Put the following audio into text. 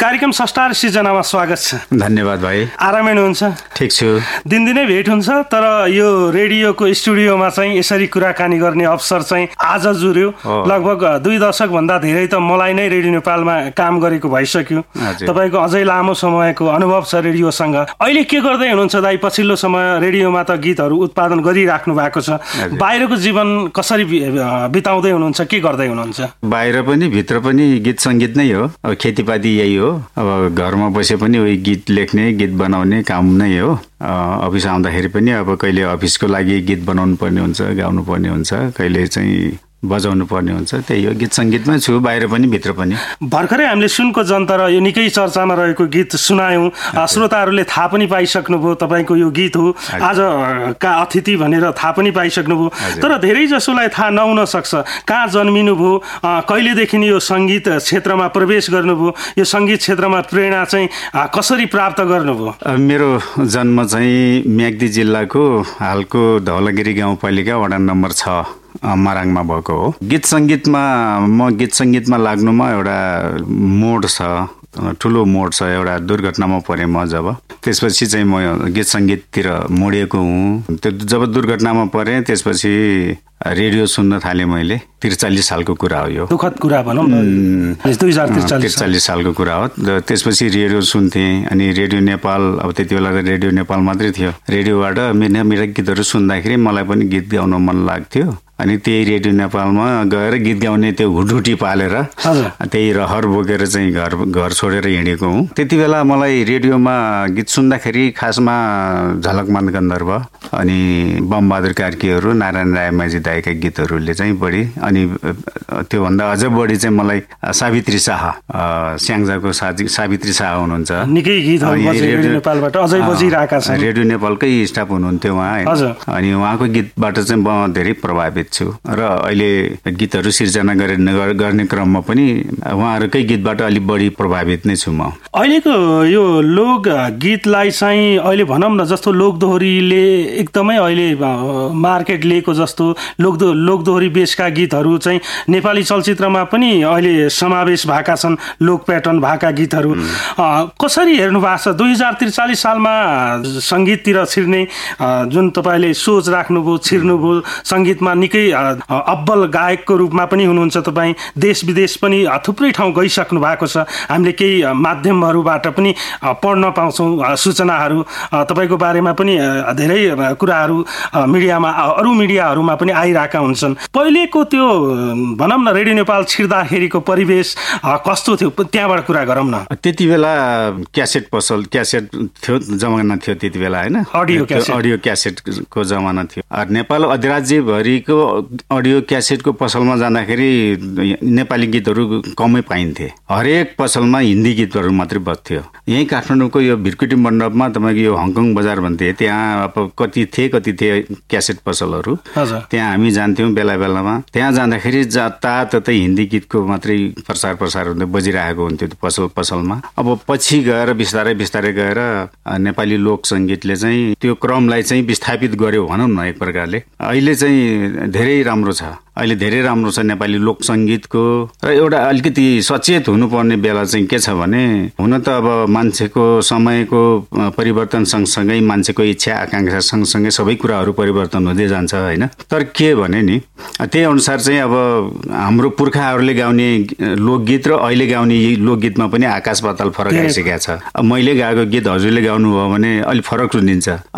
कार्यक्रम संस्कार सिर्जनामा स्वागत छ। धन्यवाद भाइ। आरामै हुनुहुन्छ? ठिक छु। दिनदिनै भेट हुन्छ, तर यो रेडियोको स्टुडियोमा चाहिँ यसरी कुराकानी गर्ने अवसर चाहिँ आज जुर्यो। लगभग 2 दशक भन्दा धेरै त मलाई नै रेडियो नेपालमा काम गरेको भइसक्यो। तपाईको अझै लामो समयको अनुभव छ रेडियोसँग। अहिले के गर्दै हुनुहुन्छ दाइ? पछिल्लो समय रेडियोमा त गीतहरू उत्पादन गरिराख्नु भएको छ। बाहिरको जीवन कसरी बिताउँदै हुनुहुन्छ? के गर्दै हुनुहुन्छ? बाहिर पनि भित्र पनि गीत सङ्गीत नै हो। अब खेतीपाती यही हो। अब घरमा बसे पनि उही गीत लेख्ने, गीत बनाउने काम नै हो। अफिस आउँदाखेरि पनि अब कहिले अफिसको लागि गीत बनाउनु पर्ने हुन्छ, गाउनु पर्ने हुन्छ, कहिले चाहिँ बजाउनु पर्ने हुन्छ। त्यही हो, गीत सङ्गीतमै छु, बाहिर पनि भित्र पनि। भर्खरै हामीले सुनको जन्तर यो निकै चर्चामा रहेको गीत सुनायौँ। श्रोताहरूले थाहा पनि पाइसक्नुभयो तपाईँको यो गीत हो। आजका अतिथि भनेर थाहा पनि पाइसक्नुभयो। तर धेरै जसोलाई थाहा नहुन सक्छ। कहाँ जन्मिनुभयो, कहिलेदेखि यो सङ्गीत क्षेत्रमा प्रवेश गर्नुभयो, यो सङ्गीत क्षेत्रमा प्रेरणा चाहिँ कसरी प्राप्त गर्नुभयो? मेरो जन्म चाहिँ म्याग्दी जिल्लाको हालको धौलागिरी गाउँपालिका वडा नम्बर 6 मराङमा भएको हो। गीत सङ्गीतमा लाग्नुमा एउटा मोड छ, ठुलो मोड छ। एउटा दुर्घटनामा परेँ म जब, त्यसपछि चाहिँ म गीत सङ्गीततिर मोडिएको हुँ। त्यो जब दुर्घटनामा परेँ त्यसपछि रेडियो सुन्न थालेँ मैले। 43 सालको कुरा हो यो। दुःखद कुरा भनौँ न। 43 सालको कुरा हो। त्यसपछि रेडियो सुन्थेँ। अनि रेडियो नेपाल, अब त्यति बेला त रेडियो नेपाल मात्रै थियो। रेडियोबाट मेरा गीतहरू सुन्दाखेरि मलाई पनि गीत गाउन मन लाग्थ्यो। अनि त्यही रेडियो नेपालमा गएर गीत गाउने त्यो हुटहुटी पालेर त्यही रहर बोकेर चाहिँ घर छोडेर हिँडेको हुँ। त्यति बेला मलाई रेडियोमा गीत सुन्दाखेरि खासमा झलकमान गन्धर्व अनि बमबहादुर कार्कीहरू, नारायण राय माझी दाइका गीतहरूले चाहिँ बढी, अनि त्योभन्दा अझ बढी चाहिँ मलाई सावित्री शाह, स्याङ्जाको सावित्री शाह हुनुहुन्छ। निकै गीतहरू रेडियो नेपालबाट अझै बजिरहेका छन्। रेडियो नेपालकै स्टाफ हुनुहुन्थ्यो उहाँ। अनि उहाँको गीतबाट चाहिँ म धेरै प्रभावित छु। र अहिले गीतहरू सिर्जना गर्ने क्रममा पनि उहाँहरूकै गीतबाट अलिक बढी प्रभावित नै छु म। अहिलेको यो लोक गीतलाई चाहिँ अहिले भनौँ न, जस्तो लोकदोहोरीले एकदमै अहिले मार्केट लिएको जस्तो लोकदोहोरी बेसका गीतहरू चाहिँ नेपाली चलचित्रमा पनि अहिले समावेश भएका छन्। लोक प्याटर्न भएका गीतहरू कसरी हेर्नु भएको छ? 2043 सालमा सङ्गीततिर छिर्ने जुन तपाईँले सोच राख्नुभयो, छिर्नुभयो सङ्गीतमा, निकै अब्बल गायकको रूपमा पनि हुनुहुन्छ तपाईँ। देश विदेश पनि थुप्रै ठाउँ गइसक्नु भएको छ। हामीले केही माध्यमहरूबाट पनि पढ्न पाउँछौँ सूचनाहरू। तपाईँको बारेमा पनि धेरै कुराहरू अरू मिडियाहरूमा पनि आइरहेका हुन्छन्। पहिलेको त्यो भनौँ न रेडियो नेपाल छिर्दाखेरिको परिवेश कस्तो थियो, त्यहाँबाट कुरा गरौँ न। त्यति बेला क्यासेट थियो, जमाना थियो त्यति बेला, होइन? अडियो क्यासेटको जमाना थियो। नेपाल अधिराज्यभरिको अडियो क्यासेटको पसलमा जाँदाखेरि नेपाली गीतहरू कमै पाइन्थे। हरेक पसलमा हिन्दी गीतहरू मात्रै बज्थ्यो। यहीँ काठमाडौँको यो भिरकुटी मण्डपमा तपाईँको यो हङकङ बजार भन्थे, त्यहाँ अब कति थिए क्यासेट पसलहरू। त्यहाँ हामी जान्थ्यौँ बेला बेलामा। त्यहाँ जाँदाखेरि जताततै हिन्दी गीतको मात्रै प्रसार हुँदै बजिरहेको हुन्थ्यो त्यो पसलमा। अब पछि गएर बिस्तारै गएर नेपाली लोक सङ्गीतले चाहिँ त्यो क्रमलाई चाहिँ विस्थापित गर्यो भनौँ न एक प्रकारले। अहिले चाहिँ धेरै राम्रो छ नेपाली लोक सङ्गीतको। र एउटा अलिकति सचेत हुनुपर्ने बेला चाहिँ के छ भने, हुन त अब मान्छेको समयको परिवर्तन सँगसँगै मान्छेको इच्छा आकाङ्क्षा सँगसँगै सबै कुराहरू परिवर्तन हुँदै जान्छ, होइन? तर के भने नि, त्यही अनुसार चाहिँ अब हाम्रो पुर्खाहरूले गाउने लोकगीत र अहिले गाउने लोकगीतमा पनि आकाश पाताल फरक आइसकेको छ। अब मैले गाएको गीत हजुरले गाउनुभयो भने अलिक फरक सुनिन्छ।